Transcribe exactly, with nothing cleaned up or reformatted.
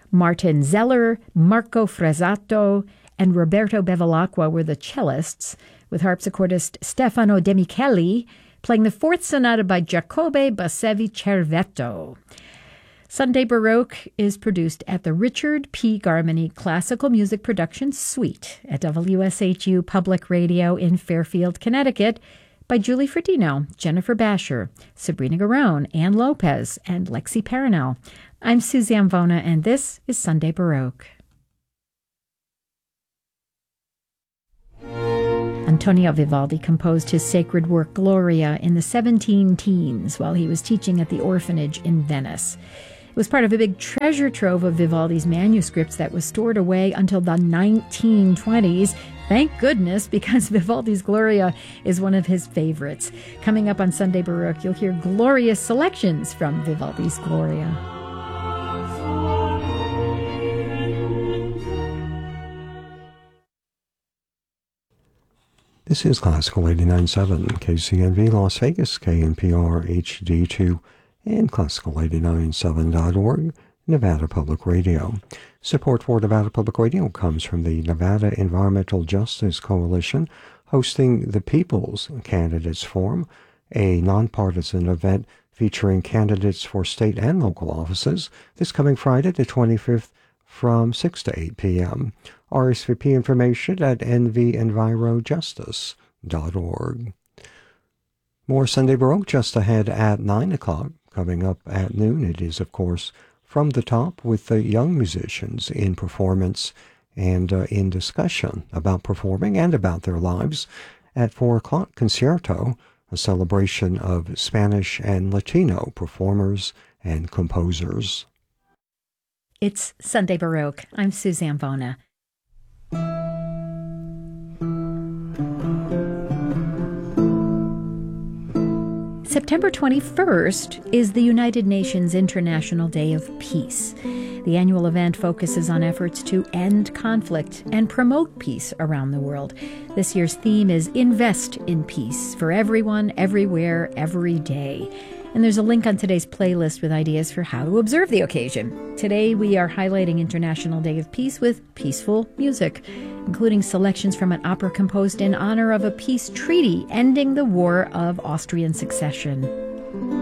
Martin Zeller, Marco Fresato, and Roberto Bevilacqua were the cellists, with harpsichordist Stefano De Micheli playing the fourth sonata by Giacobbe Bassevi Cervetto. Sunday Baroque is produced at the Richard P. Garmany Classical Music Production Suite at W S H U Public Radio in Fairfield, Connecticut, by Julie Frodino, Jennifer Basher, Sabrina Garone, Ann Lopez, and Lexi Paranel. I'm Suzanne Vona, and this is Sunday Baroque. Antonio Vivaldi composed his sacred work Gloria in the seventeen teens while he was teaching at the orphanage in Venice. It was part of a big treasure trove of Vivaldi's manuscripts that was stored away until the nineteen twenties. Thank goodness, because Vivaldi's Gloria is one of his favorites. Coming up on Sunday Baroque, you'll hear glorious selections from Vivaldi's Gloria. This is Classical eighty-nine point seven, K C N V Las Vegas, K N P R H D two, and Classical eighty-nine point seven dot org, Nevada Public Radio. Support for Nevada Public Radio comes from the Nevada Environmental Justice Coalition, hosting the People's Candidates Forum, a nonpartisan event featuring candidates for state and local offices, this coming Friday the twenty-fifth from six to eight p.m. R S V P information at n v enviro justice dot org. More Sunday Baroque just ahead at nine o'clock. Coming up at noon, it is, of course, From the Top with the young musicians in performance and uh, in discussion about performing and about their lives. At four o'clock, Concerto, a celebration of Spanish and Latino performers and composers. It's Sunday Baroque. I'm Suzanne Vona. September twenty-first is the United Nations International Day of Peace. The annual event focuses on efforts to end conflict and promote peace around the world. This year's theme is Invest in Peace for everyone, everywhere, every day. And there's a link on today's playlist with ideas for how to observe the occasion. Today we are highlighting International Day of Peace with peaceful music, including selections from an opera composed in honor of a peace treaty ending the War of Austrian Succession.